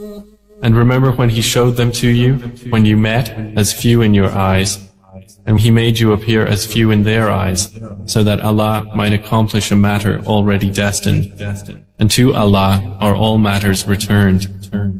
And remember when He showed them to you, when you met as few in your eyes, and He made you appear as few in their eyes, so that Allah might accomplish a matter already destined. And to Allah are all matters returned.